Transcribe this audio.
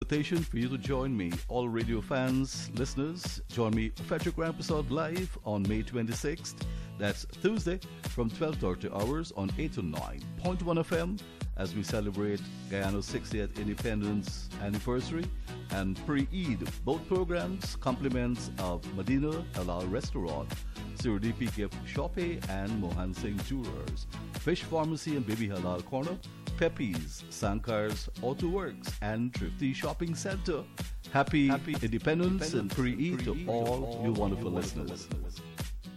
invitation for you to join me, all radio fans, listeners. Join me Fetcher Grand episode live on May 26th. That's Tuesday from 12:30 hours on 809.1 FM as we celebrate Guyana's 60th independence anniversary and pre-Eid. Both programs compliments of Medina Halal Restaurant, Sirdipi Gift Shoppe and Mohan Singh Jewelers, Fish Pharmacy and Baby Halal Corner, Pepe's, Sankar's Auto Works and Thrifty Shopping Center. Happy Independence and pre-Eid to all you wonderful listeners.